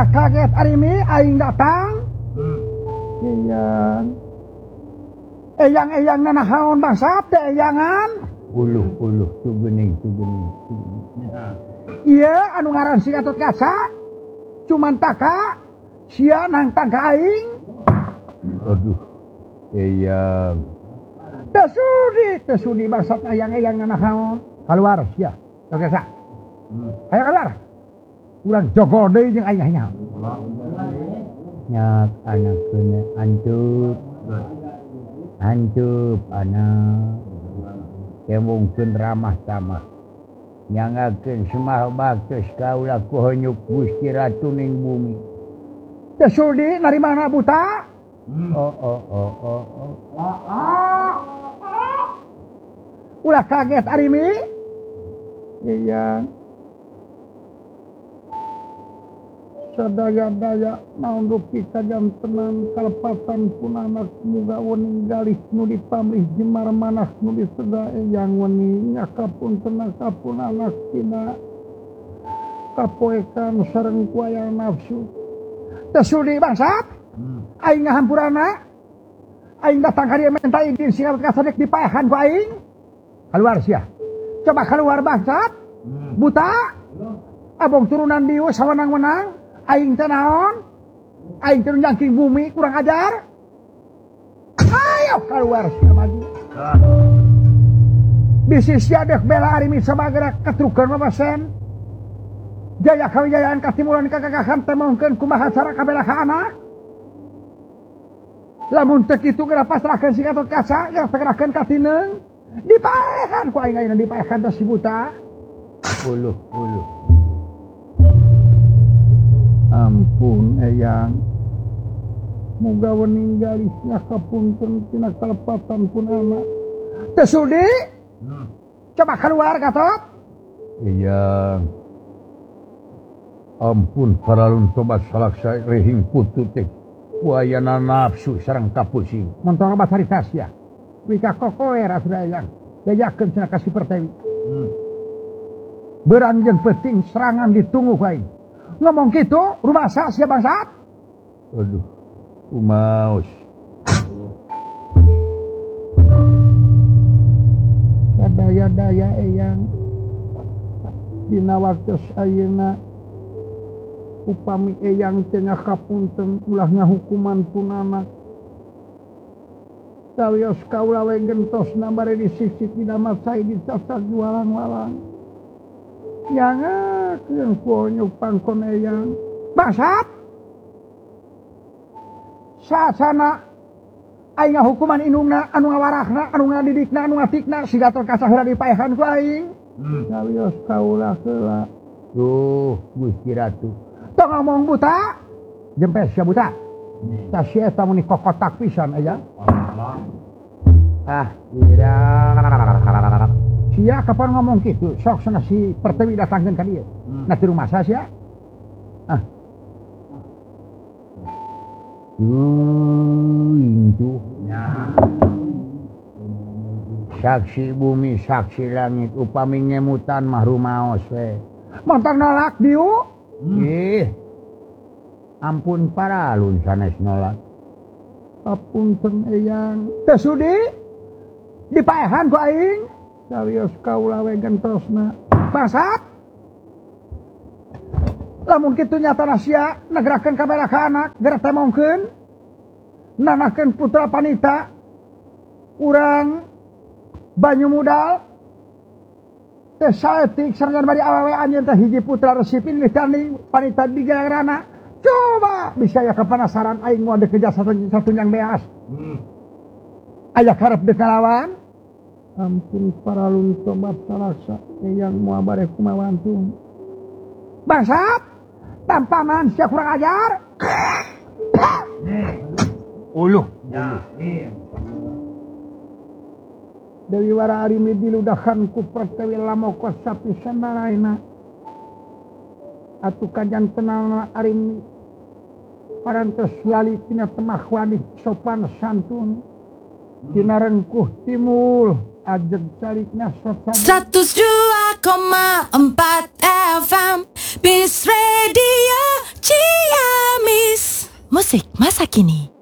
kaget arimi aing datang. Eyang nanahaon bangsat teh eyangan. Uluh tugening. Iya anu ngaran si Gatot Kaca. Cuman taka sia nang tangka aing. Aduh. Eyang. Tesudi bangsat eyang nanahaon. Keluar sia. Gatot Kaca. Ayo keluar. Urang jogo deui jeung aing nya. Nyak anak kena hancur anak mungkin ramah tamah nyangakeun semah baktos kaula ku hanyuk Gusti Ratu ning bumi teh sudi narimana buta ulah kaget arimi iya sadaya-daya naon rupi kajam tenang kalepatan pun anak muga wening galih nu dipamrih jemar manah nu diseda eyang weni nyakapun tenang kapun anak tina kapoekan sareng kuayang nafsu tesudi bangsat aing ngahampurana aing datang ka dieu minta izin si Gatot Kaca dipaehan ku aing keluar sia coba keluar bangsat buta abong turunan dieu sawenang-wenang aing teh naon? Aing teh njangking bumi kurang ajar. Ayo keluar sia maju. Bisi sia dek bela arimi sabagera katrukeun mabasen. Jaya kawiyayaan katimulan kagagahan teh mungkin kumaha cara kabela ka anak. Lamun teu kitu geura pasrahkeun si Gatot Kaca, geura pasrahkeun ka Tineung. Dipaehan ku aing ayeuna dipaehan teh si buta. Uluh. Ampun eyang muga wening galih nyakapunten tina kalepatan pun anak teh sudi coba keluar Gatot Eyang ampun paralun tobat salaksa rehing putu teh kuayana nafsu sareng kapusing montong obat harita sia wika kokoer asura eyang dayakeun cenah kasih pertewi beranjeun penting serangan ditunggu ku aing ngomong gitu, rumah saya siap bangsat. Aduh, kumaos. Sadaya-daya eyang dina waktos ayeuna upami eyang teu ngakapunten ulah ngahukuman pun anak. Sawios kaula we gentosna bari disisik dina masai dicacat walang-walang. Nyangakeun ku nyuk pangkon eyang bangsat saasana aing hukuman indungna anu ngawarahna anu ngadidikna anu ngatikna si Gatot Kaca heula dipaehan ku aing sawios kaula heula Duh Gusti Ratu tong ngomong buta jempes sia buta tah si eta muni kokotak pisan eyang sia kapan ngomong gitu sok cenah si Pertewi datangkeun ka dieu na ti rumah sa sia intu saksi bumi saksi langit upami ngemutan mah rumaos we montong nolak diu ampun paralun sanes nolak apunten eyang teu sudi dipaehan ku aing sawios kaula we gentosna bangsat lamun kitu nyatana sia negerakeun kabela ka anak geura temongkeun nanakeun putra panita urang banyu mudal teh saeutik sarengan bari awewe anjeun teh hiji putra Resi pilih tanding panita digaranana coba bisa ya kepanasaran aing moal dekeja satu yang beas aya karep deuk ngalawan ampun paralun tobat salaksa eyang moal bare kumawantung bangsat tampaman sia kurang ajar uluh Dewi Wara Arimi diludahan ku Pertewi lamoko sapisan naraina atu kajan tenang Arimi parantos lali tina temah wadih sopan santun tina rengkuh timul ajeg calikna 102,4 FM Bis Radio Cia Musik masa kini.